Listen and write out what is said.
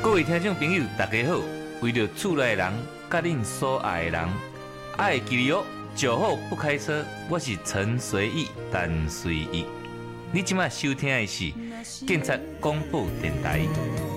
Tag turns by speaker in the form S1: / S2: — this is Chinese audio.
S1: 各位听众朋友，大家好！为了厝内的人，甲恁所爱的人，爱记住哦，酒后不开车。我是陈随意，但随意。你即马收听的是警察广播电台。